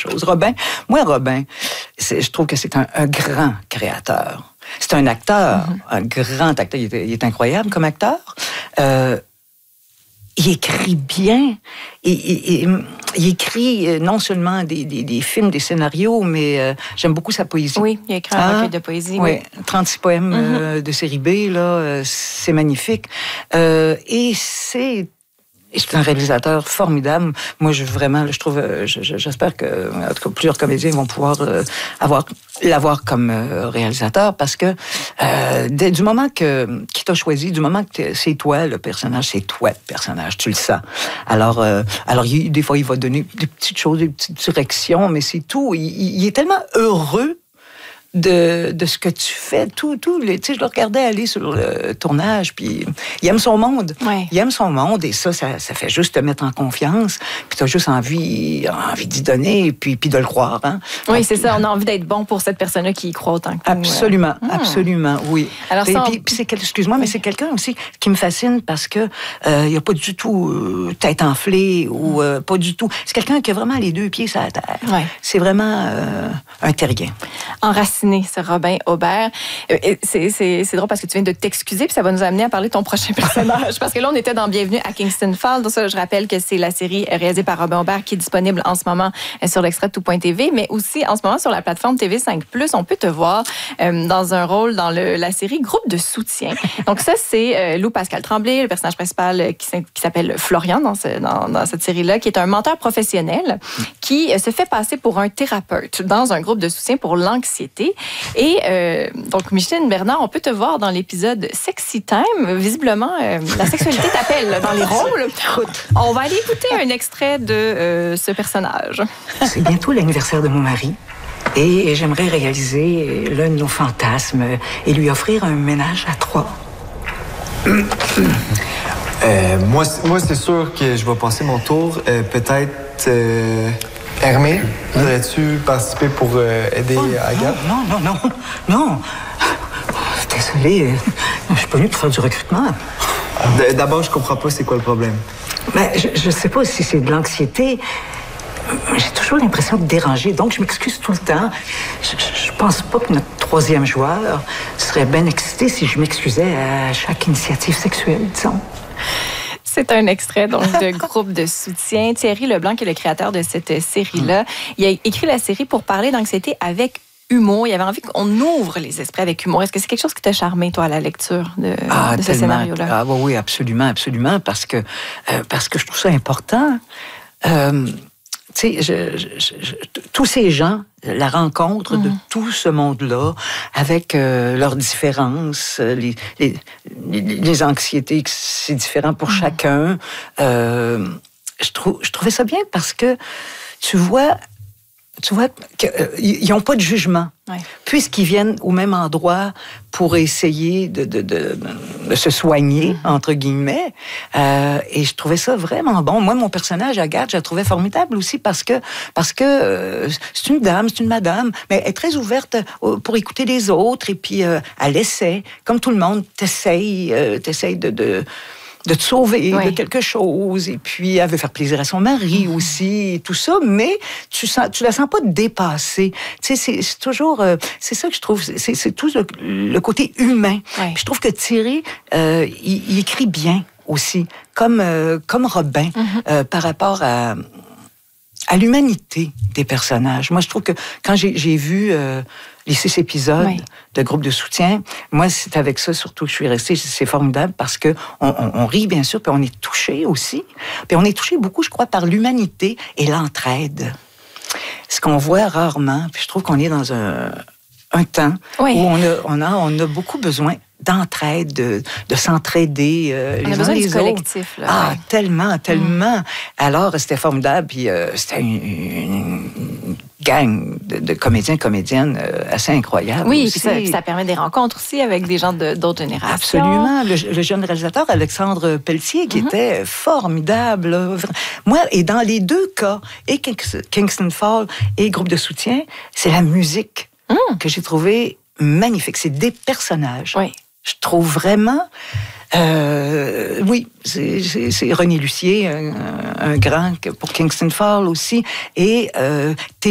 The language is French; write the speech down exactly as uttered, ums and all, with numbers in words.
chose. Robin, moi, Robin, je trouve que c'est un, un grand créateur. C'est un acteur, mm-hmm. un grand acteur. Il est, il est incroyable comme acteur. Euh, il écrit bien. Il, il, il, il écrit non seulement des, des, des films, des scénarios, mais euh, j'aime beaucoup sa poésie. Oui, il a écrit un ah, recueil de poésie. Oui, oui. trente-six poèmes mm-hmm. euh, de série B, là, euh, c'est magnifique. Euh, et c'est... C'est un réalisateur formidable. Moi, je vraiment, je trouve, je, j'espère que en tout cas, plusieurs comédiens vont pouvoir euh, avoir l'avoir comme euh, réalisateur parce que euh, dès, du moment que qui t'a choisi, du moment que c'est toi le personnage, c'est toi le personnage, tu le sens. Alors, euh, alors il, des fois, il va donner des petites choses, des petites directions, mais c'est tout. Il, il est tellement heureux de, de ce que tu fais. Tout, tout, tu sais, je le regardais aller sur le tournage, puis il aime son monde. Ouais. Il aime son monde, et ça, ça, ça fait juste te mettre en confiance, puis tu as juste envie, envie d'y donner, puis, puis de le croire. Hein? Oui, donc, c'est ça, on a envie d'être bon pour cette personne-là qui y croit autant que absolument, nous. absolument, mmh. oui. Alors, et, ça, on... puis, puis c'est, excuse-moi, oui. mais c'est quelqu'un aussi qui me fascine parce que euh, il n'y a pas du tout euh, tête enflée, ou euh, pas du tout. C'est quelqu'un qui a vraiment les deux pieds sur la terre. Ouais. C'est vraiment euh, un terrien. Enraciné. C'est Robin Aubert. C'est, c'est, c'est drôle parce que tu viens de t'excuser, puis ça va nous amener à parler de ton prochain personnage. Parce que là, on était dans Bienvenue à Kingston Falls. Donc ça, je rappelle que c'est la série réalisée par Robin Aubert qui est disponible en ce moment sur l'extrait de tout point t v, mais aussi en ce moment sur la plateforme T V cinq plus. On peut te voir euh, dans un rôle dans le, la série Groupe de soutien. Donc ça, c'est euh, Lou Pascal Tremblay, le personnage principal qui, qui s'appelle Florian dans, ce, dans, dans cette série-là, qui est un menteur professionnel qui se fait passer pour un thérapeute dans un groupe de soutien pour l'anxiété. Et euh, donc, Micheline Bernard, on peut te voir dans l'épisode Sexy Time. Visiblement, euh, la sexualité t'appelle dans les rôles. On va aller écouter un extrait de euh, ce personnage. C'est bientôt l'anniversaire de mon mari. Et j'aimerais réaliser l'un de nos fantasmes et lui offrir un ménage à trois. Euh, moi, moi, c'est sûr que je vais passer mon tour. Euh, peut-être... Euh... Hermé, voudrais-tu participer pour euh, aider oh, Agathe? Non, non, non, non, non. Désolé, je suis pas venu pour faire du recrutement. D'abord, je comprends pas c'est quoi le problème. Ben, je, je sais pas si c'est de l'anxiété. J'ai toujours l'impression de déranger, donc je m'excuse tout le temps. Je, je pense pas que notre troisième joueur serait bien excité si je m'excusais à chaque initiative sexuelle, disons. C'est un extrait donc de Groupe de soutien. Thierry Leblanc, qui est le créateur de cette série-là, il a écrit la série pour parler d'anxiété avec humour. Il avait envie qu'on ouvre les esprits avec humour. Est-ce que c'est quelque chose qui t'a charmé, toi, à la lecture de, ah, de ce tellement. scénario-là? Ah oui, absolument, absolument, parce que, euh, parce que je trouve ça important. Euh, tu sais, je, je, je, tous ces gens, la rencontre mmh. de tout ce monde-là, avec euh, leurs différences, les, les, les, les anxiétés, c'est différent pour mmh. chacun. Euh, je, trou, je trouvais ça bien parce que, tu vois, tu vois qu'ils n'ont pas de jugement. Ouais. Puisqu'ils viennent au même endroit pour essayer de, de, de, de se soigner, mm-hmm. entre guillemets. Euh, et je trouvais ça vraiment bon. Moi, mon personnage, Agathe, je la trouvais formidable aussi parce que, parce que euh, c'est une dame, c'est une madame, mais elle est très ouverte pour écouter les autres. Et puis, euh, elle essaie, comme tout le monde, t'essaye, euh, t'essaye de... de de te sauver oui. de quelque chose, et puis elle veut faire plaisir à son mari mmh. aussi, et tout ça, mais tu sens, tu la sens pas dépassée. Tu sais, c'est, c'est toujours, euh, c'est ça que je trouve, c'est, c'est tout le, le côté humain. Oui. Puis je trouve que Thierry, euh, il, il écrit bien aussi, comme, euh, comme Robin, mmh. euh, par rapport à, à l'humanité des personnages. Moi, je trouve que quand j'ai, j'ai vu euh, les six épisodes oui. de Groupe de soutien, moi, c'est avec ça surtout que je suis restée. C'est formidable parce que on, on, on rit, bien sûr, puis on est touché aussi. Puis on est touché beaucoup, je crois, par l'humanité et l'entraide. Ce qu'on voit rarement. Puis je trouve qu'on est dans un, un temps oui. où on a, on, a, on a beaucoup besoin d'entraide, de, de s'entraider euh, on les a besoin uns les du collectif, là, ah, ouais. tellement, tellement. Mm. Alors, c'était formidable, puis euh, c'était une, une gang de, de comédiens, comédiennes euh, assez incroyable. Oui, aussi. Puis ça, ça permet des rencontres aussi avec des gens de, d'autres générations. Absolument. Le, le jeune réalisateur Alexandre Pelletier, qui mm-hmm. était formidable. Moi, et dans les deux cas, et Kingston Falls et Groupe de soutien, c'est la musique mm. que j'ai trouvée magnifique. C'est des personnages. Oui. Je trouve vraiment... Euh, oui, c'est, c'est, c'est René Lucier, un, un grand pour Kingston Falls aussi. Et euh,